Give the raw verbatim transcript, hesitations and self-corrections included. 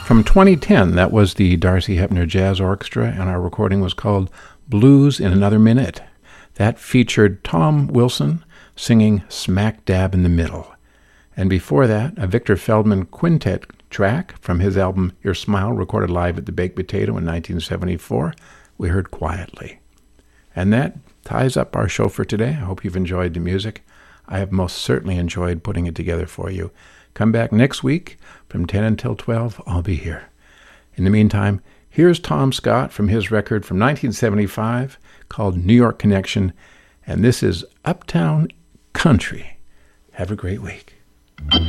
From twenty ten, that was the Darcy Hepner Jazz Orchestra, and our recording was called Blues in Another Minute. That featured Tom Wilson singing Smack Dab in the Middle. And before that, a Victor Feldman quintet track from his album Your Smile, recorded live at the Baked Potato in nineteen seventy-four, we heard Quietly. And that ties up our show for today. I hope you've enjoyed the music. I have most certainly enjoyed putting it together for you. Come back next week from ten until twelve. I'll be here. In the meantime, here's Tom Scott from his record from nineteen seventy-five called New York Connection, and this is Uptown Country. Have a great week.